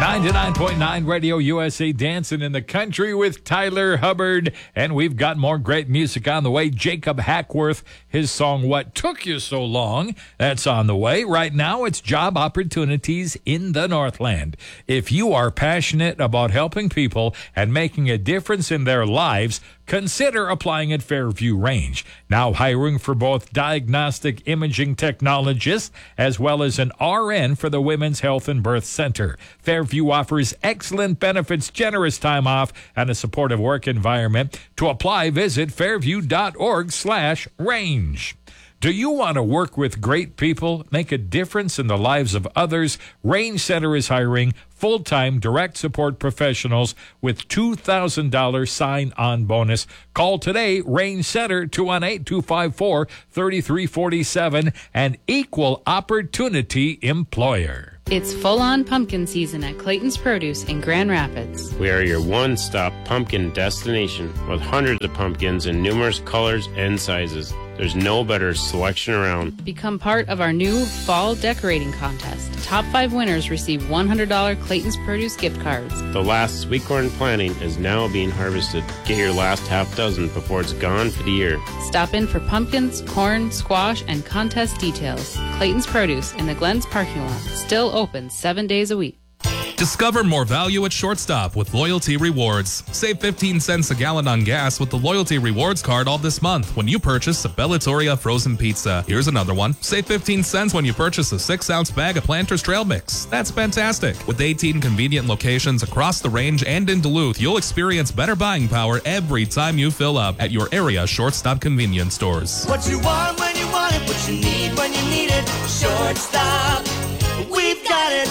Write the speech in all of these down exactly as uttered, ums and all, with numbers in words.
ninety-nine point nine Radio U S A, dancing in the country with Tyler Hubbard. And we've got more great music on the way. Jacob Hackworth, his song, What Took You So Long? That's on the way. Right now, it's job opportunities in the Northland. If you are passionate about helping people and making a difference in their lives, consider applying at Fairview Range. Now hiring for both diagnostic imaging technologists as well as an R N for the Women's Health and Birth Center. Fairview offers excellent benefits, generous time off, and a supportive work environment. To apply, visit fairview.org slash range. Do you want to work with great people, make a difference in the lives of others? Range Center is hiring full-time direct support professionals with two thousand dollars sign-on bonus. Call today, Range Center, two one eight, two five four, three three four seven, an equal opportunity employer. It's full-on pumpkin season at Clayton's Produce in Grand Rapids. We are your one-stop pumpkin destination with hundreds of pumpkins in numerous colors and sizes. There's no better selection around. Become part of our new fall decorating contest. Top five winners receive one hundred dollars Clayton's Produce gift cards. The last sweet corn planting is now being harvested. Get your last half dozen before it's gone for the year. Stop in for pumpkins, corn, squash, and contest details. Clayton's Produce in the Glens parking lot. Still open seven days a week. Discover more value at Shortstop with Loyalty Rewards. Save fifteen cents a gallon on gas with the Loyalty Rewards card all this month when you purchase a Bellatoria frozen pizza. Here's another one. Save fifteen cents when you purchase a six ounce bag of Planters Trail Mix. That's fantastic. With eighteen convenient locations across the range and in Duluth, you'll experience better buying power every time you fill up at your area Shortstop convenience stores. What you want when you want it, what you need when you need it. Shortstop, we've got it.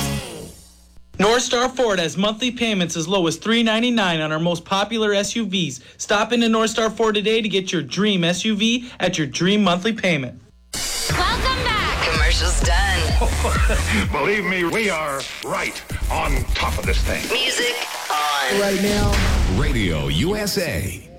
North Star Ford has monthly payments as low as three ninety-nine on our most popular S U Vs. Stop into North Star Ford today to get your dream S U V at your dream monthly payment. Welcome back. Commercial's done. Believe me, we are right on top of this thing. Music on. Right now, Radio U S A.